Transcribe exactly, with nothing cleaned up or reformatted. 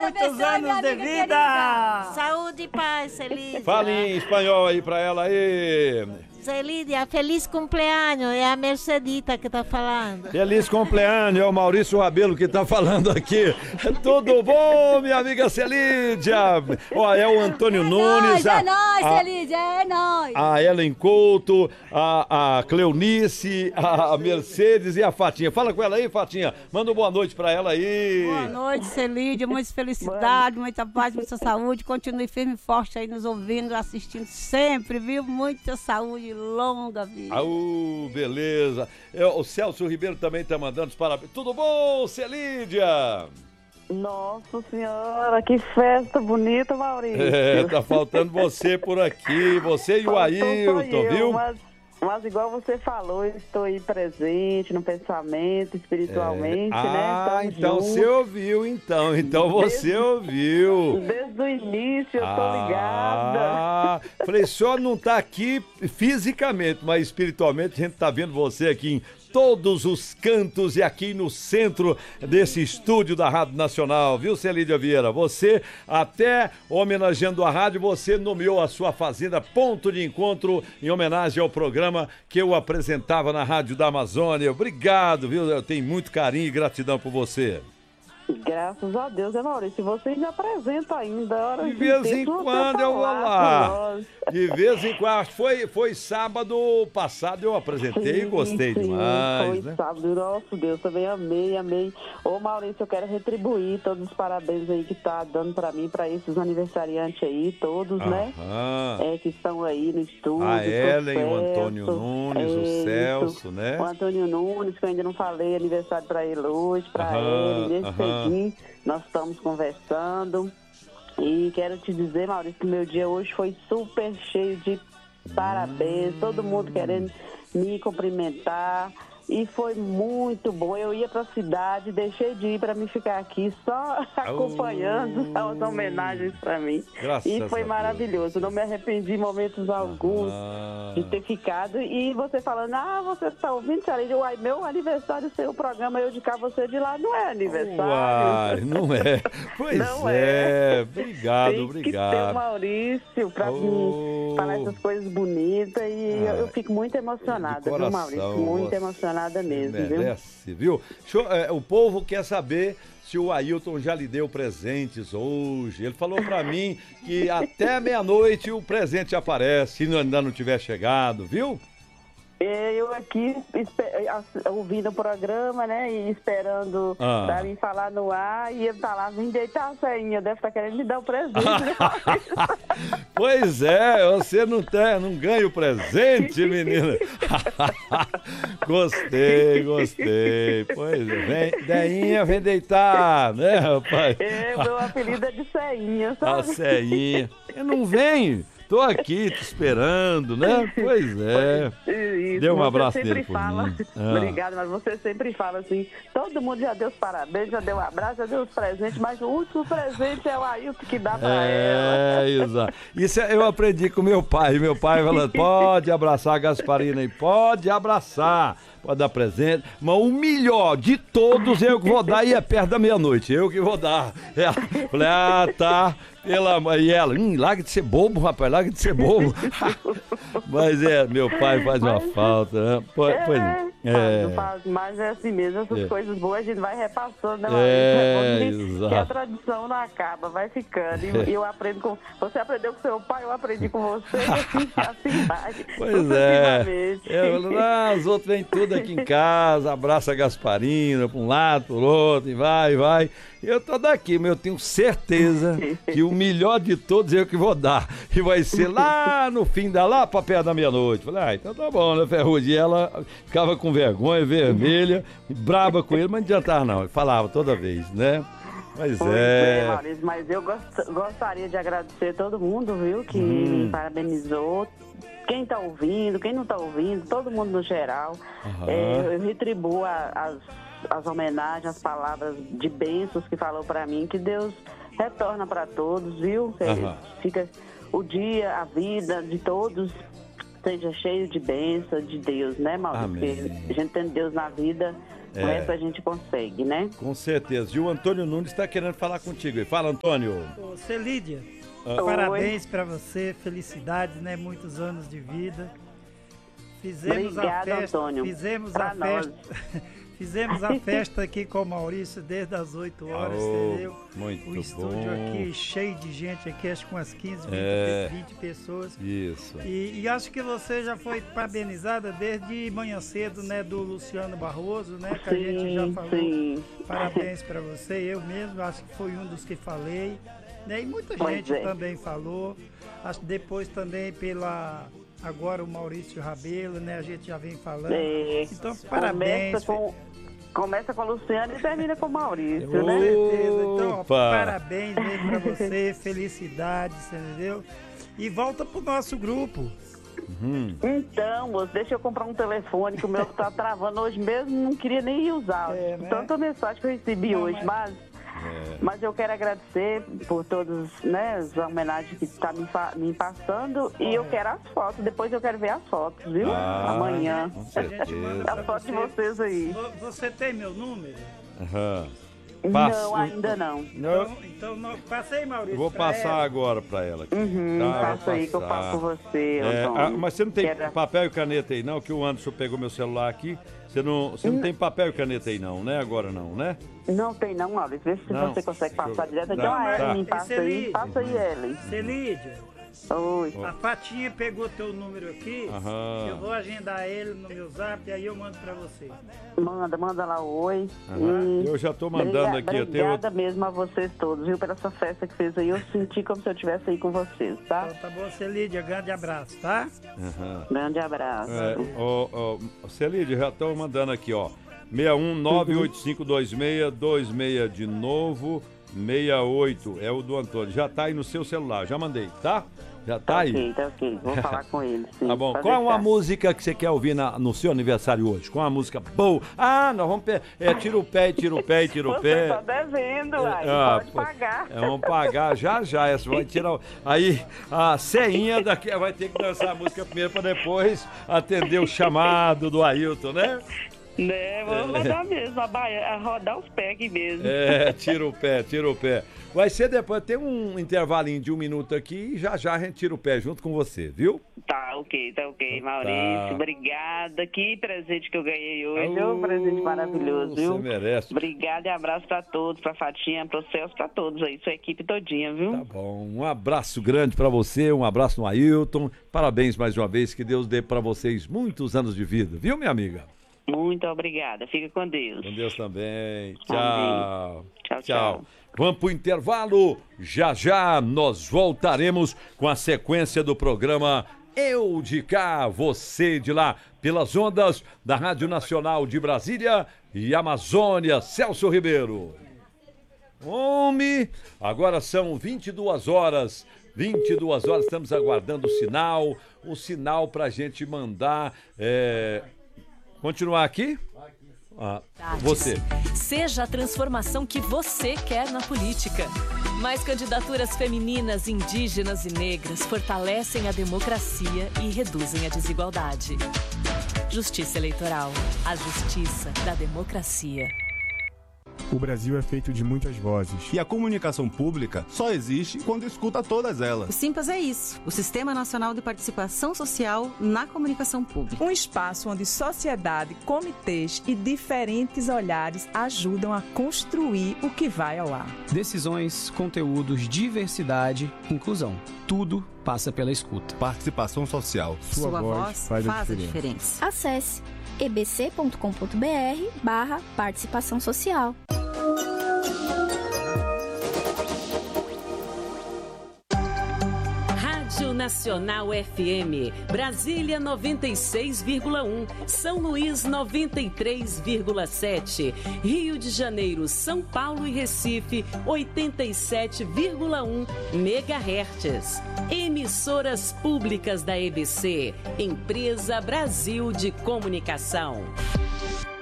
muitos anos de vida. Querida. Saúde e paz, Celídia. Fale em espanhol aí pra ela aí. Celídia, feliz cumpleaños. É a Mercedita que tá falando. Feliz cumpleaños, é o Maurício Rabelo que tá falando aqui. Tudo bom, minha amiga Celídia? Ó, é o Antônio É Nunes. nóis, a, é nóis, a, Celídia, é nóis. a Ellen Couto, a, a Cleonice, a Mercedes e a Fatinha. Fala com ela aí, Fatinha. Manda uma boa noite pra ela aí. Boa noite, Celídia. Muita felicidade, muita paz, muita saúde. Continue firme e forte aí nos ouvindo, assistindo sempre, viu? Muita saúde longa, vida. Aú, beleza. É, o Celso Ribeiro também tá mandando os parabéns. Tudo bom, Celídia? Nossa senhora, que festa bonita, Maurício. É, tá faltando você por aqui, você e o Ailton, viu? Mas, mas igual você falou, eu estou aí presente no pensamento, espiritualmente, é. né? Ah, Estamos então juntos. você ouviu, então. Então você Desde- ouviu. Desde o início eu tô Ah, ligada. falei, só não tá aqui fisicamente, mas espiritualmente a gente tá vendo você aqui em todos os cantos e aqui no centro desse estúdio da Rádio Nacional, viu, Celídia Vieira? Você, até homenageando a rádio, você nomeou a sua fazenda Ponto de Encontro em homenagem ao programa que eu apresentava na Rádio da Amazônia. Obrigado, viu? Eu tenho muito carinho e gratidão por você. Graças a Deus, é Maurício. Você me apresenta ainda. Hora De vez em tempo você quando eu vou falar lá. com nós. De vez em quando. Foi, foi sábado passado, eu apresentei e Sim, gostei sim, demais, foi né? sábado, nosso Deus, também amei, amei. Ô Maurício, eu quero retribuir todos os parabéns aí que tá dando pra mim, pra esses aniversariantes aí, todos, né? Aham. É, que estão aí no estúdio. A pro Ellen, o Celso, Antônio Nunes, o é, isso. Celso, né? O Antônio Nunes, que eu ainda não falei, aniversário pra ele hoje, pra Aham, ele, nesse aham. cedinho, nós estamos conversando. E quero te dizer, Maurício, que meu dia hoje foi super cheio de parabéns, todo mundo querendo me cumprimentar. E foi muito bom. Eu ia para a cidade, deixei de ir para me ficar aqui só acompanhando as homenagens para mim. Graças e a foi Deus. maravilhoso. Não me arrependi em momentos alguns Ah. de ter ficado. E você falando, ah, você está ouvindo, Sarah? Uai, meu aniversário, seu programa, eu de cá, você de lá. Não é aniversário. Uai, não é. Pois Não é. é. Obrigado, Tem obrigado. que ter o Maurício para Oh. me falar essas coisas bonitas. E eu, eu fico muito emocionada, De viu, coração, Maurício? Muito você emocionada mesmo, viu? merece, viu? Deixa eu- é, o povo quer saber se o Ailton já lhe deu presentes hoje. Ele falou pra mim que até meia-noite o presente aparece, se ainda não tiver chegado, viu? Eu aqui espe- ass- ouvindo o programa, né? E esperando Ah. pra mim falar no ar. E ele tá lá, vim deitar a ceinha. Deve estar querendo me dar o presente, né? Pois é, você não, tem, não ganha o presente, menina. Gostei, gostei. Pois é, vem, Deinha, vem deitar, né, rapaz? É, meu apelido é de ceinha, A sabe? ceinha. Eu não venho, tô aqui te esperando, né? Pois é. Isso, Dê um você abraço sempre dele por fala, mim. Ah. Obrigada, mas você sempre fala assim, todo mundo já deu os parabéns, já deu um abraço, já deu os presentes, mas o último presente é o Ailton que dá pra ela. É, exato. Isso eu aprendi com meu pai. Meu pai falou, pode abraçar a Gasparina aí, pode abraçar, pode dar presente, mas o melhor de todos eu que vou dar e é perto da meia-noite, eu que vou dar. Ela, falei, ah, tá. Ela, e ela, hum, larga de ser bobo, rapaz, larga de ser bobo. Mas é, meu pai faz uma Mas- falta, né? Pois, pois É, é. faz, faz, mas é assim mesmo, essas É. coisas boas a gente vai repassando, né, É, Maurício? Que- exato. que a tradição não acaba, vai ficando. E eu aprendo com. Você aprendeu com seu pai, eu aprendi com você, e assim, assim vai. Pois é. sucessivamente. Eu falo, ah, os outros vêm tudo aqui em casa, abraça a Gasparina, para um lado, para outro, e vai, vai. Eu tô daqui, mas eu tenho certeza que o melhor de todos é eu que vou dar. E vai ser lá no fim da, lá pra perto da meia-noite. Falei, ah, então tá bom, né, Ferrugem? E ela ficava com vergonha, vermelha, braba com ele, mas não adiantava não. Ele falava toda vez, né? Mas Pois é, é. Maurício, mas eu gost- gostaria de agradecer todo mundo, viu, que Uhum. me parabenizou. Quem tá ouvindo, quem não tá ouvindo, todo mundo no geral. Aham. É, eu retribuo a- as, as homenagens, as palavras de bênçãos que falou pra mim, que Deus retorna pra todos, viu? É, Aham. fica o dia, a vida de todos seja cheio de bênção de Deus, né, Maurício? Amém. Porque a gente tendo Deus na vida É. O resto a gente consegue, né? Com certeza. E o Antônio Nunes está querendo falar contigo. Fala, Antônio. Ô, Celídia, Ah. parabéns para você, felicidades, né? Muitos anos de vida. Fizemos Obrigada, a festa, Antônio. fizemos Pra a festa, fizemos a festa aqui com o Maurício desde as oito horas, Aô, entendeu? muito O estúdio bom. aqui cheio de gente aqui, acho que umas quinze, vinte, É. vinte pessoas. Isso. E, e acho que você já foi parabenizada desde manhã cedo, né, do Luciano Barroso, né, que a gente já Sim, falou. sim. Parabéns para você, eu mesmo acho que foi um dos que falei, né, e muita Pois gente é. também falou. Acho que depois também pela agora o Maurício Rabelo, né, a gente já vem falando. É. Então, parabéns. Começa com, começa com a Luciana e termina com o Maurício, Ô, Com né? certeza. Então, ó, Opa! parabéns mesmo pra você, felicidades, entendeu? E volta pro nosso grupo. Então, moço, deixa eu comprar um telefone que o meu tá travando hoje mesmo, não queria nem usar. É, né? Tanta mensagem que eu recebi Não, hoje, mas, mas eu quero agradecer por todas, né, as homenagens que tá me, fa- me passando e eu quero as fotos, depois eu quero ver as fotos, viu? Ah, Amanhã. Com A gente manda certeza. As fotos de vocês aí. Vo- Você tem meu número? Aham. Passa- Não, ainda não. Não, Então, então não, passei, Maurício. eu vou pra passar ela. agora para ela. aqui. Uhum, Tá, eu vou passa aí que eu passar. falo com você, É, Antônio. ah, mas você não tem Quero- papel e caneta aí não, que o Anderson pegou meu celular aqui. Você não, você não tem papel e caneta aí não, né? Agora não, né? Não tem não, Maurício. Vê se Não. você consegue passar direto. Tá, Então a tá. Ellen passa Esse aí. ali. Passa aí, Ellen. Celídia, Oi. a Fatinha pegou teu número aqui. Aham. Eu vou agendar ele no meu zap e aí eu mando pra você. Manda, manda lá o oi. Aham. E Eu já tô mandando aqui, eu tenho Obrigada mesmo a vocês todos, viu, pela essa festa que fez aí. Eu senti como se eu estivesse aí com vocês, tá? Então tá bom, Celídia, grande abraço, tá? Aham. Grande abraço. É, ó, ó, Celídia, já estão mandando aqui, ó. seis um nove oito cinco dois seis dois seis de novo, seis oito. É o do Antônio. Já tá aí no seu celular, já mandei, tá? Já tá aí. Ok, tá ok. Vou falar com ele, sim. Tá bom. Pode Qual é uma deixar. música que você quer ouvir na- no seu aniversário hoje? Qual é uma música boa? Ah, nós vamos... Pe... É, tira o pé, tira o pé, tira o Você pé. tá devendo, uai. Ah, Pode pô, pagar. É, vamos pagar já já. Essa vai tirar. o- Aí a ceinha daqui vai ter que dançar a música primeiro para depois atender o chamado do Ailton, né? Né, vamos rodar mesmo, a, baia, a rodar os pés aqui mesmo. É, tira o pé, tira o pé. Vai ser depois, tem um intervalinho de um minuto aqui e já já a gente tira o pé junto com você, viu? Tá ok, tá ok, Maurício. Tá. Obrigada. Que presente que eu ganhei hoje. Ô, É um presente maravilhoso, viu? Você merece. Obrigada e abraço pra todos, pra Fatinha, pro Celso, pra todos aí, sua equipe todinha, viu? Tá bom, um abraço grande pra você, um abraço no Ailton. Parabéns mais uma vez, que Deus dê pra vocês muitos anos de vida, viu, minha amiga? Muito obrigada. Fica com Deus. Com Deus também. Tchau. Amém. Tchau, tchau. Vamos pro intervalo. Já já nós voltaremos com a sequência do programa Eu de Cá, Você de Lá, pelas ondas da Rádio Nacional de Brasília e Amazônia. Celso Ribeiro. Homem, agora são vinte e duas horas. vinte e duas horas, estamos aguardando o sinal, o sinal pra gente mandar. É... Continuar aqui? Ah, você. Seja a transformação que você quer na política. Mais candidaturas femininas, indígenas e negras fortalecem a democracia e reduzem a desigualdade. Justiça Eleitoral. A justiça da democracia. O Brasil é feito de muitas vozes. E a comunicação pública só existe quando escuta todas O elas. Simpas é isso, o Sistema Nacional de Participação Social na Comunicação Pública. Um espaço onde sociedade, comitês e diferentes olhares ajudam a construir o que vai ao ar. Decisões, conteúdos, diversidade, inclusão. Tudo passa pela escuta. Participação social. Sua, Sua voz, voz faz, a faz a diferença. diferença. Acesse e b c ponto com ponto b r barra participação social. Rádio Nacional F M, Brasília noventa e seis vírgula um, São Luís noventa e três vírgula sete, Rio de Janeiro, São Paulo e Recife oitenta e sete vírgula um megahertz. Emissoras públicas da E B C, Empresa Brasil de Comunicação.